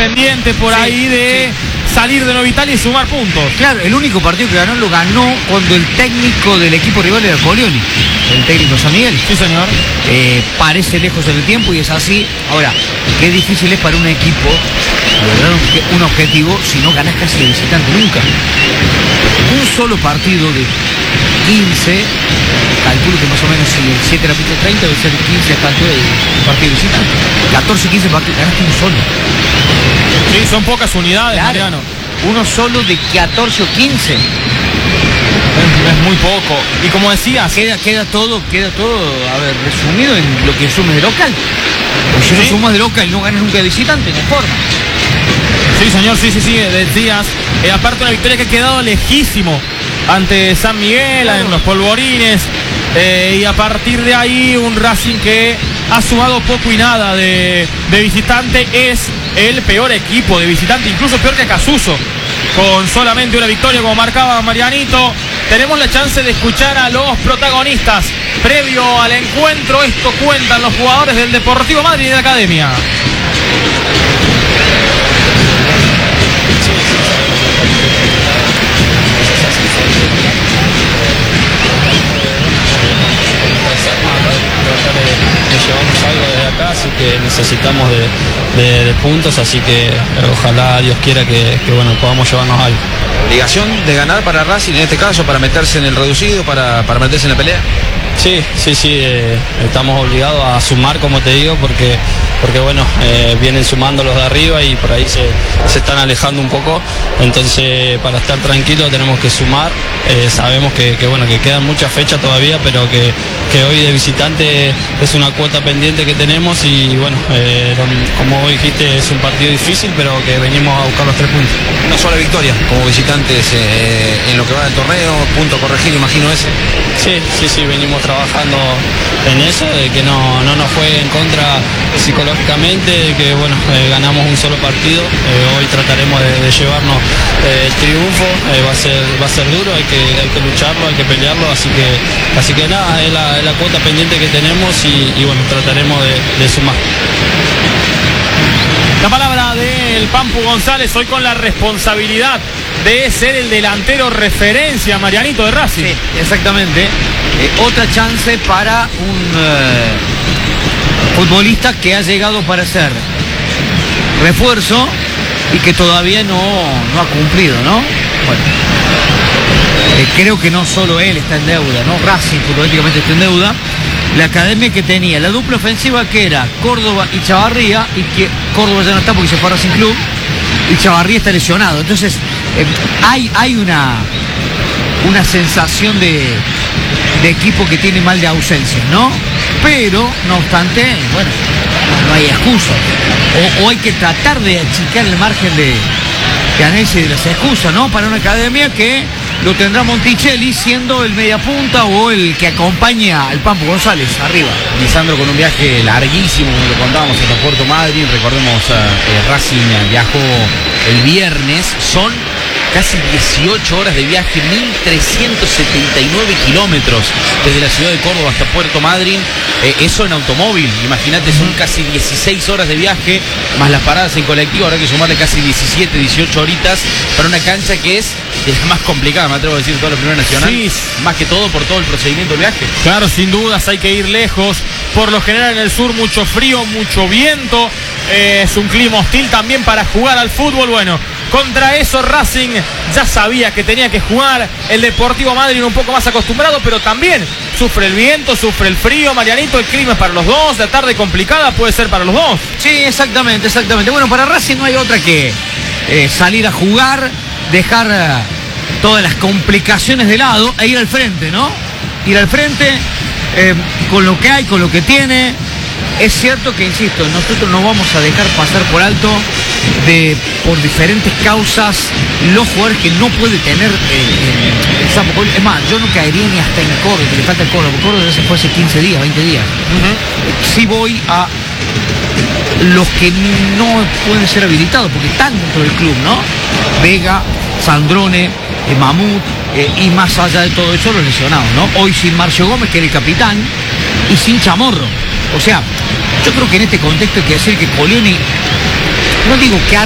pendiente por ahí de salir de Nueva Italia y sumar puntos. Claro, el único partido que ganó lo ganó cuando el técnico del equipo rival era Colioni, el técnico de San Miguel. Sí, señor. Parece lejos en el tiempo y es así. Ahora, qué difícil es para un equipo lograr un objetivo si no ganas casi de visitante nunca. Un solo partido de 15, calculo que más o menos si el 7 era punto 30, debe ser 15 a esta altura de partido de visitante. 14, 15 partidos, ganaste uno solo. Sí, son pocas unidades, claro. Mariano. Uno solo de 14 o 15. Es muy poco. Y como decías, queda todo, a ver, resumido en lo que sumes de local. Porque si no sumas de local y no ganas nunca de visitante, no forma. Sí, señor, sí, decías. Aparte una victoria que ha quedado lejísimo ante San Miguel, en los polvorines. Y a partir de ahí un Racing que ha sumado poco y nada de visitante. Es el peor equipo de visitante, incluso peor que Casuso, con solamente una victoria, como marcaba Marianito. Tenemos la chance de escuchar a los protagonistas previo al encuentro. Esto cuentan los jugadores del Deportivo Madrid y de la Academia. Llevamos algo desde acá, así que necesitamos de puntos, así que ojalá Dios quiera que bueno, podamos llevarnos algo. ¿Obligación de ganar para Racing en este caso, para meterse en el reducido, para meterse en la pelea? Sí, estamos obligados a sumar, como te digo, porque bueno, vienen sumando los de arriba y por ahí se están alejando un poco. Entonces, para estar tranquilos tenemos que sumar. Sabemos que bueno, que quedan muchas fechas todavía, pero que hoy de visitante es una cuota pendiente que tenemos y bueno, como vos dijiste, es un partido difícil, pero que venimos a buscar los 3 puntos. Una sola victoria como visitantes en lo que va del torneo, punto a corregir, imagino ese. Sí, venimos trabajando en eso, de que no nos juegue en contra psicológicamente, de que bueno, ganamos un solo partido. Hoy trataremos de llevarnos el triunfo. Va a ser duro, hay que lucharlo, hay que pelearlo, así que nada, es la cuota pendiente que tenemos y bueno, trataremos de sumar. La palabra del Pampu González, hoy con la responsabilidad de ser el delantero referencia, Marianito, de Racing. Sí, exactamente. Otra chance para un futbolista que ha llegado para ser refuerzo y que todavía no ha cumplido, ¿no? Bueno, creo que no solo él está en deuda, ¿no? Racing futbolísticamente está en deuda. La Academia que tenía la dupla ofensiva que era Córdoba y Chavarría, y que Córdoba ya no está porque se fue a Racing Club y Chavarría está lesionado. Entonces hay una sensación de equipo que tiene mal de ausencia, ¿no? Pero, no obstante, bueno, no hay excusas. O hay que tratar de achicar el margen de análisis de las excusas, ¿no? Para una Academia que lo tendrá Monticelli siendo el mediapunta o el que acompaña al Pampu González arriba. Lisandro con un viaje larguísimo, como lo contábamos, hasta Puerto Madryn. Recordemos, Racing viajó el viernes, son casi 18 horas de viaje, 1.379 kilómetros desde la ciudad de Córdoba hasta Puerto Madryn. Eso en automóvil, imagínate, son casi 16 horas de viaje, más las paradas en colectivo, habrá que sumarle casi 17, 18 horitas para una cancha que es la más complicada, me atrevo a decir, toda la Primera Nacional. Sí. Más que todo por todo el procedimiento del viaje. Claro, sin dudas, hay que ir lejos. Por lo general en el sur mucho frío, mucho viento. Es un clima hostil también para jugar al fútbol. Bueno, contra eso Racing ya sabía que tenía que jugar. El Deportivo Madryn un poco más acostumbrado, pero también sufre el viento, sufre el frío. Marianito, el clima es para los dos. La tarde complicada puede ser para los dos. Sí, exactamente. Bueno, para Racing no hay otra que salir a jugar, dejar todas las complicaciones de lado e ir al frente, ¿no? Ir al frente con lo que hay, con lo que tiene. Es cierto que, insisto, nosotros no vamos a dejar pasar por alto por diferentes causas los jugadores que no puede tener el Sapo. Es más, yo no caería ni hasta en Córdoba, que le falta el Córdoba, porque Córdoba ya se fue hace 15 días, 20 días. Sí voy a los que no pueden ser habilitados, porque están dentro del club, ¿no? Vega, Sandrone, Mamut, y más allá de todo eso, los lesionados, ¿no? Hoy sin Marcio Gómez, que era el capitán, y sin Chamorro. O sea, yo creo que en este contexto hay que decir que Colioni, no digo que ha